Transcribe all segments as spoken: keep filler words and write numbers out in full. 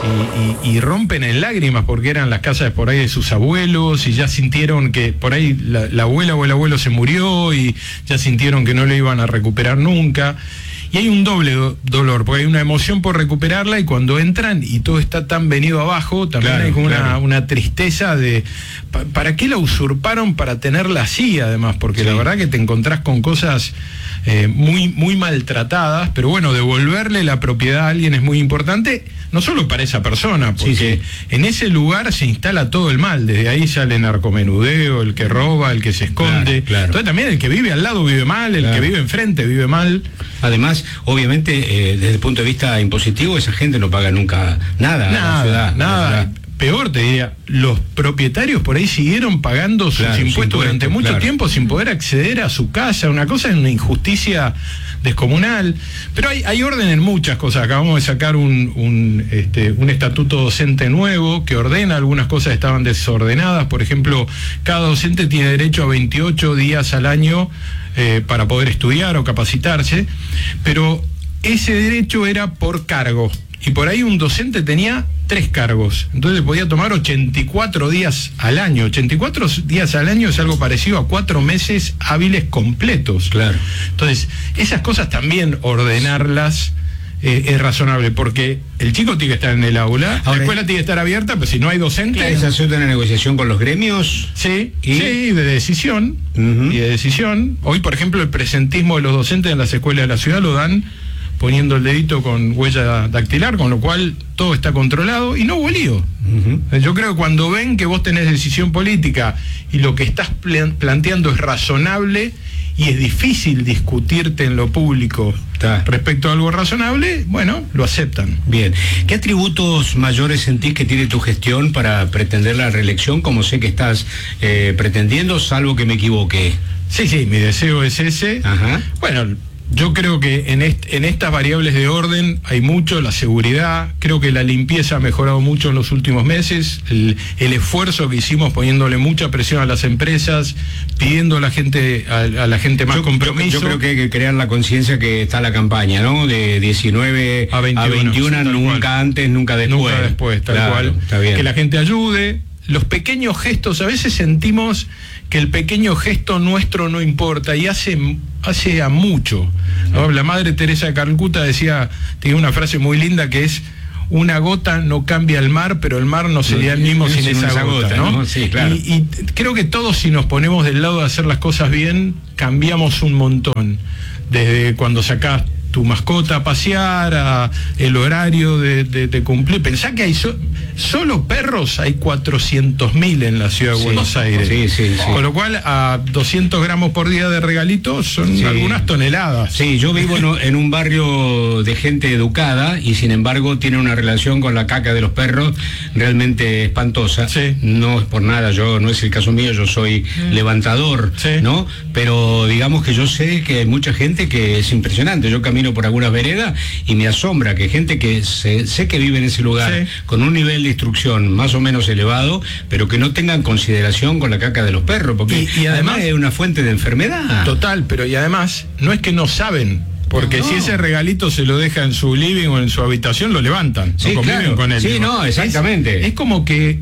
y, y, y rompen en lágrimas porque eran las casas por ahí de sus abuelos y ya sintieron que por ahí la, la abuela o el abuelo se murió y ya sintieron que no lo iban a recuperar nunca. Y hay un doble do dolor, porque hay una emoción por recuperarla y cuando entran y todo está tan venido abajo, también claro, hay como claro. una, una tristeza de pa ¿para qué la usurparon para tenerla así además? Porque sí. la verdad que te encontrás con cosas eh, muy, muy maltratadas, pero bueno, devolverle la propiedad a alguien es muy importante, no solo para esa persona, porque sí, sí. en ese lugar se instala todo el mal, desde ahí sale el narcomenudeo, el que roba, el que se esconde, claro, claro. entonces también el que vive al lado vive mal, el claro. que vive enfrente vive mal. Además, obviamente, eh, desde el punto de vista impositivo, esa gente no paga nunca nada. Nada, a la ciudad, nada. A la ciudad. Peor te diría, los propietarios por ahí siguieron pagando sus claro, impuestos durante impuesto, mucho claro. tiempo sin poder acceder a su casa. Una cosa es una injusticia descomunal, pero hay, hay orden en muchas cosas. Acabamos de sacar un, un, este, un estatuto docente nuevo que ordena algunas cosas que estaban desordenadas. Por ejemplo, cada docente tiene derecho a veintiocho días al año eh, para poder estudiar o capacitarse, pero ese derecho era por cargo. Y por ahí un docente tenía tres cargos, entonces podía tomar ochenta y cuatro días al año. ochenta y cuatro días al año es algo parecido a cuatro meses hábiles completos. Claro. Entonces, esas cosas también ordenarlas eh, es razonable, porque el chico tiene que estar en el aula, ahora, la escuela tiene que estar abierta, pero si no hay docentes... ¿Es asunto de una negociación con los gremios? Sí, ¿Y? sí, de decisión, uh-huh. y de decisión. Hoy, por ejemplo, el presentismo de los docentes en las escuelas de la ciudad lo dan poniendo el dedito con huella dactilar, con lo cual todo está controlado y no hubo lío. Uh-huh. Yo creo que cuando ven que vos tenés decisión política y lo que estás planteando es razonable y es difícil discutirte en lo público Está. respecto a algo razonable, bueno, lo aceptan. Bien. ¿Qué atributos mayores sentís que tiene tu gestión para pretender la reelección, como sé que estás eh, pretendiendo, salvo que me equivoque? Sí, sí, mi deseo es ese. Ajá. Bueno, yo creo que en, est en estas variables de orden hay mucho, la seguridad, creo que la limpieza ha mejorado mucho en los últimos meses, el, el esfuerzo que hicimos poniéndole mucha presión a las empresas, pidiendo a la gente, a, a la gente más yo, compromiso. Yo, yo creo que hay que crear la conciencia que está la campaña, ¿no? De diecinueve a veintiuno, nunca cual. antes, nunca después. Nunca después, tal claro, cual. Está bien. Que la gente ayude. Los pequeños gestos, a veces sentimos que el pequeño gesto nuestro no importa y hace, hace a mucho, ¿no? La Madre Teresa de Calcuta decía, tenía una frase muy linda que es: una gota no cambia el mar, pero el mar no sería el mismo sin, sin esa, esa gota, gota, ¿no? ¿no? Sí, claro. Y, y creo que todos, si nos ponemos del lado de hacer las cosas bien, cambiamos un montón. Desde cuando sacás tu mascota a pasear, a el horario de, de, de cumplir. Pensá que hay so, solo perros hay cuatrocientos mil en la ciudad de sí, Buenos Aires. Sí, sí, sí. Con lo cual, a doscientos gramos por día de regalitos son sí. algunas toneladas. Sí, yo vivo en, en un barrio de gente educada y sin embargo tiene una relación con la caca de los perros realmente espantosa. Sí. No es por nada, yo no es el caso mío, yo soy mm. levantador, sí. ¿no? Pero digamos que yo sé que hay mucha gente que es impresionante. Yo camino por algunas veredas y me asombra que gente que se, sé que vive en ese lugar sí. con un nivel de instrucción más o menos elevado, pero que no tengan consideración con la caca de los perros, porque y, y además, además es una fuente de enfermedad. Total, pero y además no es que no saben, porque no. si ese regalito se lo deja en su living o en su habitación, lo levantan, sí, lo claro. con él. Sí, no, exactamente. Es, es como que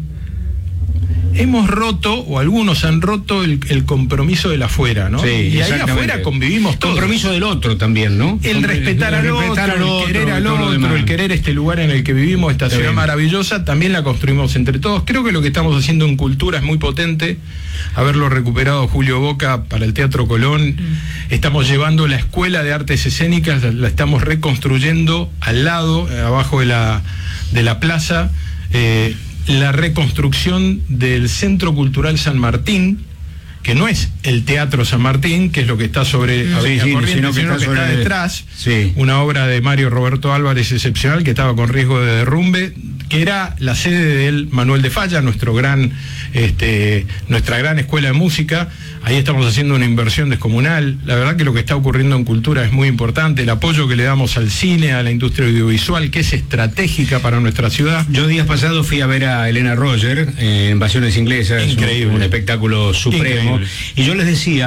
hemos roto, o algunos han roto el, el compromiso del afuera, ¿no? Sí, y ahí afuera convivimos todos. Compromiso del otro también, ¿no? El respetar al otro, al otro, el querer al otro, el querer este lugar en el que vivimos, esta ciudad maravillosa, también la construimos entre todos. Creo que lo que estamos haciendo en cultura es muy potente. Haberlo recuperado Julio Boca para el Teatro Colón. Mm. Estamos llevando la Escuela de Artes Escénicas, la, la estamos reconstruyendo al lado, abajo de la, de la plaza. Eh, la reconstrucción del Centro Cultural San Martín, que no es el Teatro San Martín, que es lo que está sobre sí, Avenida sí, Corrientes, sino que sino está, que sobre está detrás, sí. una obra de Mario Roberto Álvarez excepcional, que estaba con riesgo de derrumbe, que era la sede del Manuel de Falla, nuestro gran, este, nuestra gran escuela de música. Ahí estamos haciendo una inversión descomunal. La verdad que lo que está ocurriendo en cultura es muy importante. El apoyo que le damos al cine, a la industria audiovisual, que es estratégica para nuestra ciudad. Yo días pasados fui a ver a Elena Roger eh, en Invasiones Inglesas. Increíble. Un, un espectáculo supremo. Increíble. Y yo les decía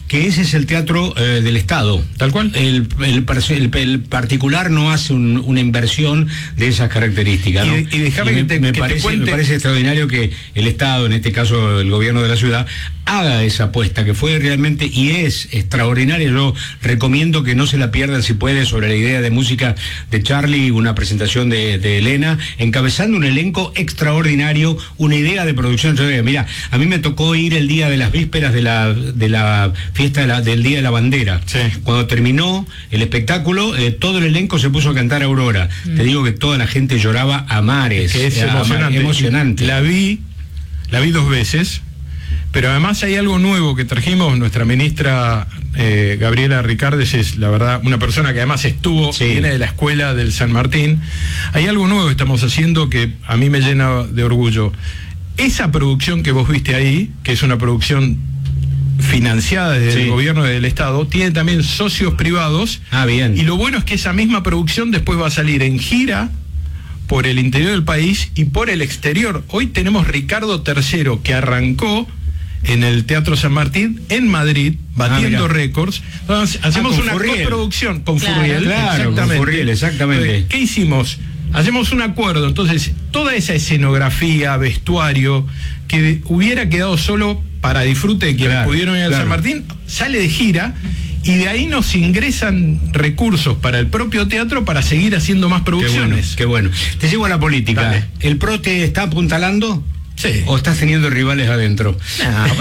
que ese es el teatro eh, del Estado. Tal cual. El, el, el, el particular no hace un, una inversión de esas características, ¿no? Y, y déjame que, te, me, que parece, te cuente... me parece extraordinario que el Estado, en este caso el gobierno de la ciudad, haga esa apuesta, que fue realmente y es extraordinaria. Yo recomiendo que no se la pierdan si puede, sobre la idea de música de Charlie, una presentación de, de Elena, encabezando un elenco extraordinario, una idea de producción. Mira, a mí me tocó ir el día de las vísperas de la, de la fiesta de la, del Día de la Bandera. Sí. Cuando terminó el espectáculo, eh, todo el elenco se puso a cantar Aurora. Mm. Te digo que toda la gente lloraba a mares. Que es eh, emocionante. A, emocionante. La vi, la vi dos veces. Pero además hay algo nuevo que trajimos. Nuestra ministra eh, Gabriela Ricardes es, la verdad, una persona que además estuvo, sí. viene de la escuela del San Martín. Hay algo nuevo que estamos haciendo que a mí me llena de orgullo. Esa producción que vos viste ahí, que es una producción financiada desde sí. el gobierno del Estado, tiene también socios privados. Ah, bien. Y lo bueno es que esa misma producción después va a salir en gira por el interior del país y por el exterior. Hoy tenemos Ricardo tercero, que arrancó en el Teatro San Martín, en Madrid, batiendo ah, récords. Entonces, hacemos ah, una Furriel. coproducción con claro, Furriel. Claro, exactamente. Con Furriel, exactamente. Entonces, ¿qué hicimos? Hacemos un acuerdo. Entonces, toda esa escenografía, vestuario, que hubiera quedado solo para disfrute de quienes claro, pudieron ir al claro. San Martín, sale de gira. Y de ahí nos ingresan recursos para el propio teatro para seguir haciendo más producciones. Qué bueno. Qué bueno. Te llevo a la política. Dale. ¿El P R O te está apuntalando? Sí. ¿O estás teniendo rivales adentro? No,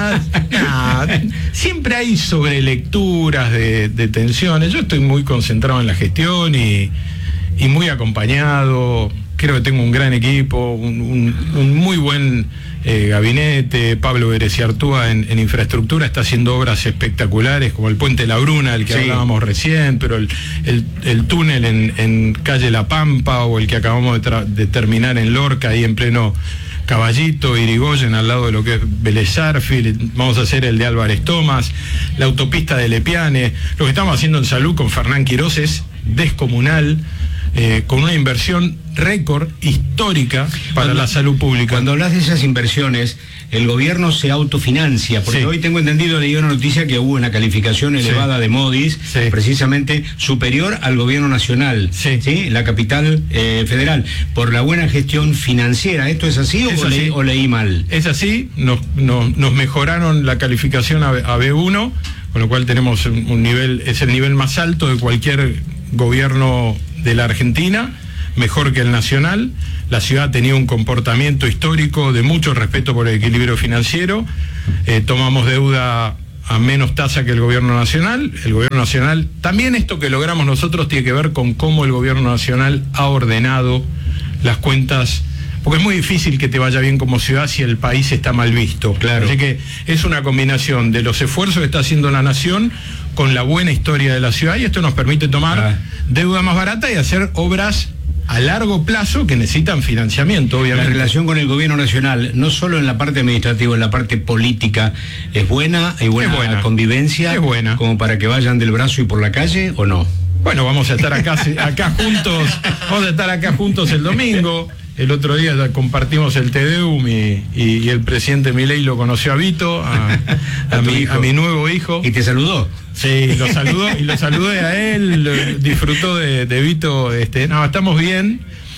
no, no. Siempre hay sobrelecturas de, de tensiones. Yo estoy muy concentrado en la gestión y, y muy acompañado. Creo que tengo un gran equipo, un, un, un muy buen eh, gabinete. Pablo Bereciartúa en, en infraestructura está haciendo obras espectaculares, como el Puente La Bruna, del que sí. hablábamos recién, pero el, el, el túnel en, en calle La Pampa, o el que acabamos de, tra- de terminar en Lorca, ahí en pleno Caballito, Irigoyen, al lado de lo que es Vélez Sarsfield. Vamos a hacer el de Álvarez Tomás, la autopista de Lepiane. Lo que estamos haciendo en salud con Fernán Quirós es descomunal, eh, con una inversión récord histórica para cuando, la salud pública. Cuando hablas de esas inversiones, el gobierno se autofinancia, porque sí. hoy tengo entendido, leí una noticia que hubo una calificación elevada sí. de Modis, sí. precisamente superior al gobierno nacional, sí. ¿sí? la capital eh, federal, por la buena gestión financiera. ¿Esto es así, es o, así. Le, o leí mal? Es así, nos, nos, nos mejoraron la calificación a, a B uno, con lo cual tenemos un, un nivel, es el nivel más alto de cualquier gobierno de la Argentina, mejor que el nacional. La ciudad tenía un comportamiento histórico de mucho respeto por el equilibrio financiero. Eh, tomamos deuda a menos tasa que el gobierno nacional. El gobierno nacional, también esto que logramos nosotros tiene que ver con cómo el gobierno nacional ha ordenado las cuentas, porque es muy difícil que te vaya bien como ciudad si el país está mal visto. Claro. Así que es una combinación de los esfuerzos que está haciendo la nación con la buena historia de la ciudad, y esto nos permite tomar ah. deuda más barata y hacer obras a largo plazo que necesitan financiamiento, obviamente. La relación con el gobierno nacional, no solo en la parte administrativa, en la parte política, ¿es buena? ¿Hay buena, buena convivencia? Es buena. ¿Como para que vayan del brazo y por la calle o no? Bueno, vamos a estar acá, acá juntos, vamos a estar acá juntos el domingo. El otro día ya compartimos el Tedeum y, y, y el presidente Milei lo conoció a Vito, a, a, a, mi, a mi nuevo hijo. ¿Y te saludó? Sí, lo saludó y lo saludé a él, lo, disfrutó de, de Vito. Este, no, estamos bien.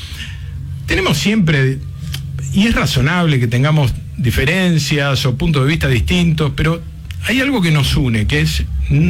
Tenemos siempre, y es razonable que tengamos diferencias o puntos de vista distintos, pero hay algo que nos une, que es,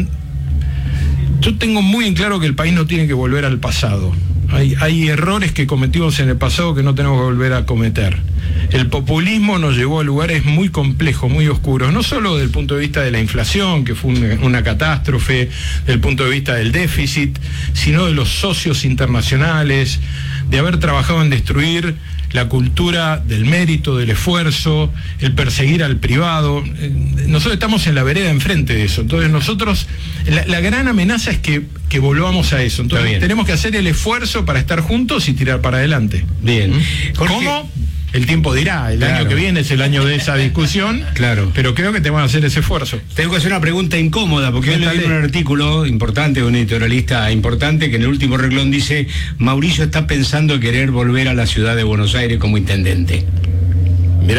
yo tengo muy en claro que el país no tiene que volver al pasado. Hay, hay errores que cometimos en el pasado que no tenemos que volver a cometer. El populismo nos llevó a lugares muy complejos, muy oscuros, no solo desde el punto de vista de la inflación, que fue una, una catástrofe, desde el punto de vista del déficit, sino de los socios internacionales, de haber trabajado en destruir la cultura del mérito, del esfuerzo, el perseguir al privado. Nosotros estamos en la vereda enfrente de eso. Entonces nosotros, la, la gran amenaza es que, que volvamos a eso. Entonces tenemos que hacer el esfuerzo para estar juntos y tirar para adelante. Bien. ¿Mm? ¿Cómo? El tiempo dirá, el claro. año que viene es el año de esa discusión, claro. pero creo que tenemos que hacer ese esfuerzo. Tengo que hacer una pregunta incómoda, porque hoy leí un artículo importante de un editorialista importante que en el último renglón dice: Mauricio está pensando querer volver a la ciudad de Buenos Aires como intendente. Mirá,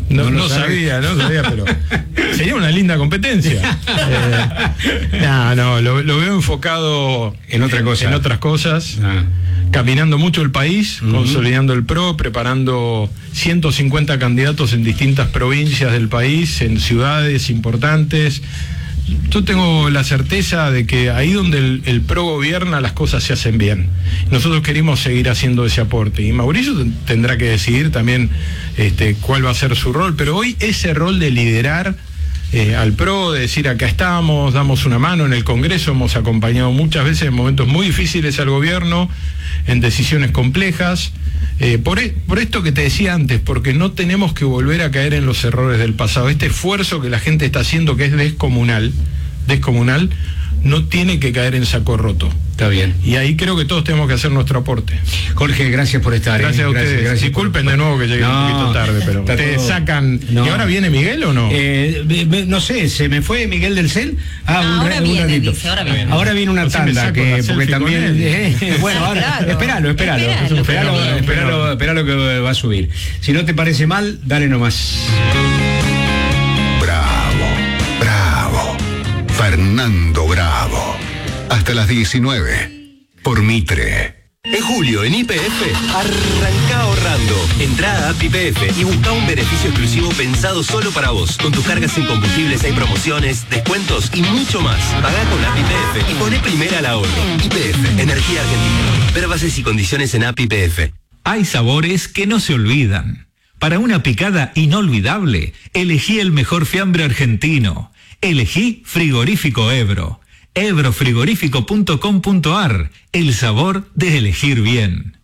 No, no, no sabía, no sabía, pero sería una linda competencia. Eh, no, no, lo, lo veo enfocado en otra cosa, en otras cosas, ah. caminando mucho el país, uh-huh. consolidando el P R O, preparando ciento cincuenta candidatos en distintas provincias del país, en ciudades importantes. Yo tengo la certeza de que ahí donde el, el P R O gobierna, las cosas se hacen bien. Nosotros queremos seguir haciendo ese aporte y Mauricio tendrá que decidir también este, cuál va a ser su rol, pero hoy ese rol de liderar eh, al P R O, de decir acá estamos, damos una mano en el Congreso, hemos acompañado muchas veces en momentos muy difíciles al gobierno, en decisiones complejas, eh, por, e, por esto que te decía antes, porque no tenemos que volver a caer en los errores del pasado. Este esfuerzo que la gente está haciendo, que es descomunal, descomunal, no tiene que caer en saco roto. Está bien. Y ahí creo que todos tenemos que hacer nuestro aporte. Jorge, gracias por estar. Gracias eh. a ustedes. Gracias, gracias Disculpen por... de nuevo que llegué no, un poquito tarde, pero ustedes todo... sacan... No. ¿Y ahora viene Miguel o no? Eh, no sé, ¿se me fue Miguel del Cel? Ah, no, un, ahora, un viene, dice, ahora viene. Ahora viene una tanda, que, porque también... Eh, bueno, ahora, claro. espéralo, espéralo. Espéralo, espéralo, espéralo, espéralo que va a subir. Si no te parece mal, dale nomás. Bravo, bravo. Fernando Bravo. Hasta las diecinueve, por Mitre. En julio, en Y P F, arranca ahorrando. Entrá a App Y P F y busca un beneficio exclusivo pensado solo para vos. Con tus cargas en combustibles hay promociones, descuentos y mucho más. Pagá con App Y P F y poné primera al ahorro. Y P F, Energía Argentina. Ver bases y condiciones en App Y P F. Hay sabores que no se olvidan. Para una picada inolvidable, elegí el mejor fiambre argentino. Elegí Frigorífico Ebro. ebro frigorífico punto com punto ar. El sabor de elegir bien.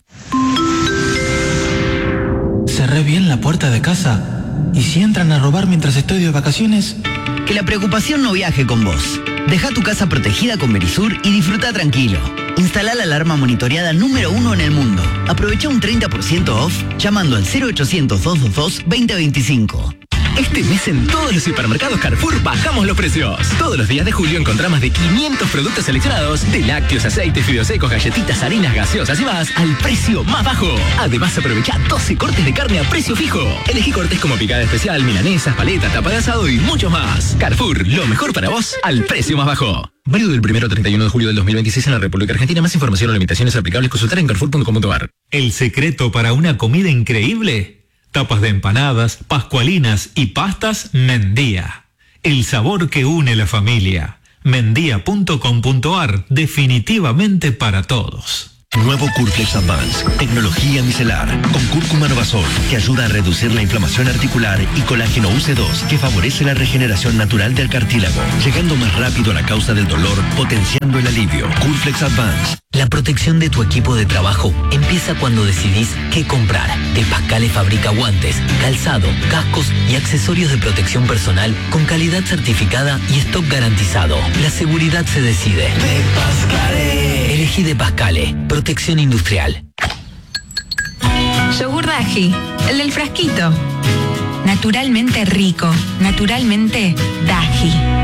Cerré bien la puerta de casa. ¿Y si entran a robar mientras estoy de vacaciones? Que la preocupación no viaje con vos. Deja tu casa protegida con Verisur y disfruta tranquilo. Instala la alarma monitoreada número uno en el mundo. Aprovecha un treinta por ciento off llamando al cero ochocientos, doscientos veintidós, veinte veinticinco. Este mes en todos los supermercados Carrefour bajamos los precios. Todos los días de julio encontrás más de quinientos productos seleccionados, de lácteos, aceites, fideos secos, galletitas, harinas, gaseosas y más, al precio más bajo. Además, aprovecha doce cortes de carne a precio fijo. Elegí cortes como picada especial, milanesas, paletas, tapa de asado y mucho más. Carrefour, lo mejor para vos, al precio más bajo. Válido del primero al treinta y uno de julio del dos mil veintiséis en la República Argentina. Más información o limitaciones aplicables consultar en carrefour punto com punto ar. ¿El secreto para una comida increíble? Tapas de empanadas, pascualinas y pastas Mendía. El sabor que une la familia. mendía punto com punto ar. Definitivamente para todos. Nuevo Curflex Advance, tecnología micelar, con cúrcuma novasol, que ayuda a reducir la inflamación articular, y colágeno U C dos, que favorece la regeneración natural del cartílago, llegando más rápido a la causa del dolor, potenciando el alivio. Curflex Advance. La protección de tu equipo de trabajo empieza cuando decidís qué comprar. De Pascale fabrica guantes, calzado, cascos y accesorios de protección personal con calidad certificada y stock garantizado. La seguridad se decide. De Pascale. Elegí De Pascale. Protección industrial. Yogur Daji, el del frasquito. Naturalmente rico, naturalmente Daji.